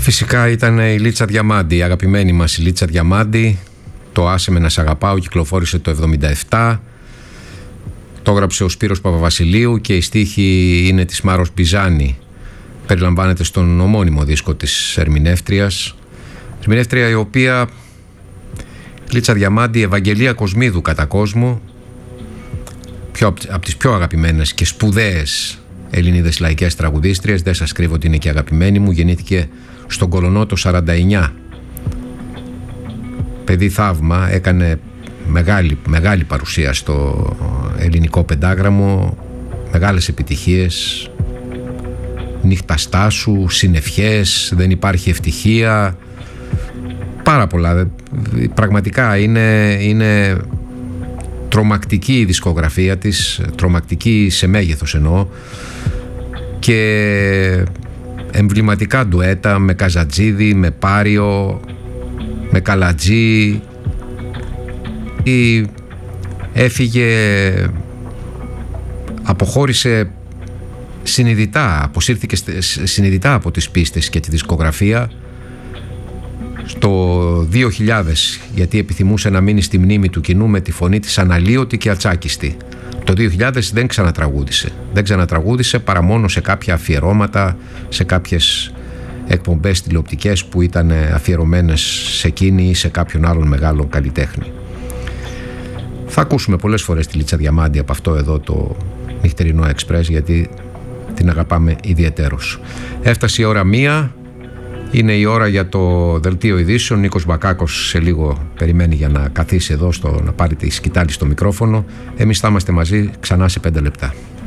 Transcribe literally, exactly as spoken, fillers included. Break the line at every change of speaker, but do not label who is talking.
Φυσικά ήταν η Λίτσα Διαμάντη, η αγαπημένη μας η Λίτσα Διαμάντη. Το «Άσε με να σ' αγαπάω» κυκλοφόρησε το εβδομήντα επτά. Το έγραψε ο Σπύρος Παπαβασιλείου και η στίχη είναι της Μάρος Μπιζάνη. Περιλαμβάνεται στον ομώνυμο δίσκο της ερμηνεύτριας. Ερμηνεύτρια η οποία, Λίτσα Διαμάντη, Ευαγγελία Κοσμίδου κατά κόσμο, πιο, από τις πιο αγαπημένες και σπουδαίες Ελληνίδες λαϊκές τραγουδίστριες. Δεν σας κρύβω ότι είναι και αγαπημένη μου. Γεννήθηκε στον Κολονό το σαράντα εννιά. Παιδί θαύμα, έκανε μεγάλη, μεγάλη παρουσία στο ελληνικό πεντάγραμμο, μεγάλες επιτυχίες, νύχτα στάσου, συνευχές, δεν υπάρχει ευτυχία, πάρα πολλά. Πραγματικά είναι, είναι τρομακτική η δισκογραφία της, τρομακτική σε μέγεθος εννοώ, και εμβληματικά ντουέτα με Καζατζίδη, με Πάριο, με Καλατζή. Έφυγε, αποχώρησε συνειδητά, αποσύρθηκε συνειδητά από τις πίστες και τη δισκογραφία στο δύο χιλιάδες, γιατί επιθυμούσε να μείνει στη μνήμη του κοινού με τη φωνή της αναλύωτη και ατσάκιστη. Το δύο χιλιάδες δεν ξανατραγούδησε. Δεν ξανατραγούδησε παρά μόνο σε κάποια αφιερώματα, σε κάποιες εκπομπές τηλεοπτικές που ήταν αφιερωμένες σε εκείνη ή σε κάποιον άλλον μεγάλο καλλιτέχνη. Θα ακούσουμε πολλές φορές τη Λίτσα Διαμάντη από αυτό εδώ το νυχτερινό Εξπρές, γιατί την αγαπάμε ιδιαιτέρως. Έφτασε η ώρα μία. Είναι η ώρα για το δελτίο ειδήσεων. Νίκος Μπακάκος σε λίγο περιμένει για να καθίσει εδώ στο, να πάρει τη σκητάλη στο μικρόφωνο. Εμείς θα είμαστε μαζί ξανά σε πέντε λεπτά.